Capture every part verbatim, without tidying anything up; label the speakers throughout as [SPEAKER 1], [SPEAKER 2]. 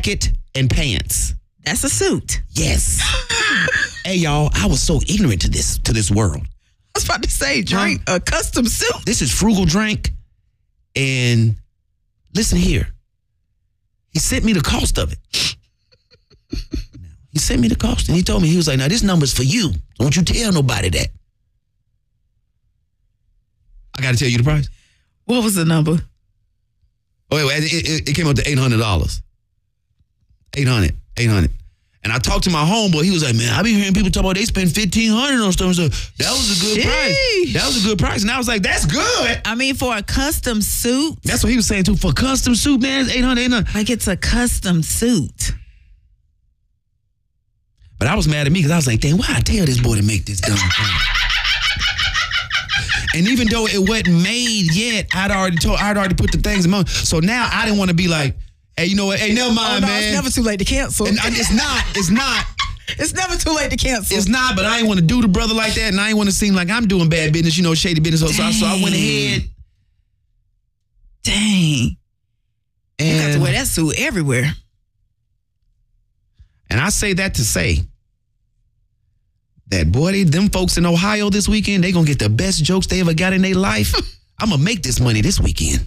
[SPEAKER 1] jacket and pants.
[SPEAKER 2] That's a suit.
[SPEAKER 1] Yes. Hey, y'all, I was so ignorant to this to this world.
[SPEAKER 2] I was about to say, drink huh? a custom suit.
[SPEAKER 1] This is Frugal Drink. And listen here. He sent me the cost of it. He sent me the cost, and he told me, he was like, now, this number's for you. Don't you tell nobody that. I got to tell you the price.
[SPEAKER 2] What was the number?
[SPEAKER 1] Oh, wait, wait, it, it, it came up to eight hundred dollars. eight hundred dollars. eight hundred dollars. And I talked to my homeboy. He was like, man, I be hearing people talk about they spend fifteen hundred dollars on stuff. So that was a good
[SPEAKER 2] Sheesh.
[SPEAKER 1] price. That was a good price. And I was like, that's good.
[SPEAKER 2] I mean, for a custom suit.
[SPEAKER 1] That's what he was saying, too. For a custom suit, man, it's eight hundred dollars, eight hundred dollars.
[SPEAKER 2] Like, it's a custom suit.
[SPEAKER 1] But I was mad at me because I was like, dang, why I tell this boy to make this dumb thing? And even though it wasn't made yet, I'd already told, I'd already put the things in motion. So now I didn't want to be like, hey, you know what? Hey, never mind,
[SPEAKER 2] oh, no,
[SPEAKER 1] man.
[SPEAKER 2] It's never too late to cancel.
[SPEAKER 1] And it's not. It's not.
[SPEAKER 2] It's never too late to cancel.
[SPEAKER 1] It's not, but I ain't want to do the brother like that, and I ain't want to seem like I'm doing bad business, you know, shady business. So, I, so I went ahead.
[SPEAKER 2] Dang.
[SPEAKER 1] And
[SPEAKER 2] you got to wear that suit everywhere.
[SPEAKER 1] And I say that to say that, boy, they, them folks in Ohio this weekend, they going to get the best jokes they ever got in their life. I'm going to make this money this weekend.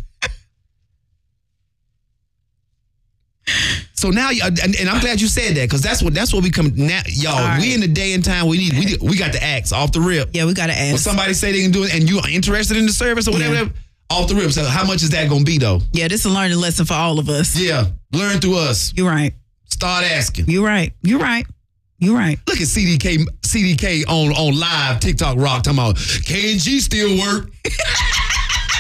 [SPEAKER 1] So now, and, and I'm glad you said that, because that's what that's what we come now, y'all. Right. We in the day and time we need we we got to ask off the rip.
[SPEAKER 2] Yeah, we got to ask.
[SPEAKER 1] When somebody say they can do it, and you are interested in the service or whatever, yeah. off the rip. So how much is that gonna be though?
[SPEAKER 2] Yeah, this is a learning lesson for all of us.
[SPEAKER 1] Yeah, learn through us.
[SPEAKER 2] You're right.
[SPEAKER 1] Start asking.
[SPEAKER 2] You're right. You're right. You're right.
[SPEAKER 1] Look at C D K C D K on on live TikTok Rock talking about K and G still work.